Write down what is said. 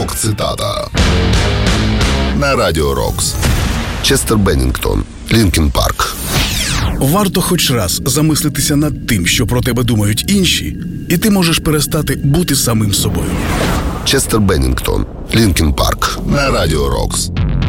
Рок-цитата на Радіо Рокс. Честер Беннінгтон, Лінкін Парк. Варто хоч раз замислитися над тим, що про тебе думають інші, і ти можеш перестати бути самим собою. Честер Беннінгтон, Лінкін Парк на Радіо Рокс.